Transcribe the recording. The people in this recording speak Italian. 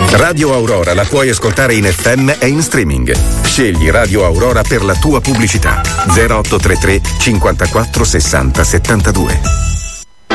Radio Aurora la puoi ascoltare in FM e in streaming. Scegli Radio Aurora per la tua pubblicità. 0833 54 60 72.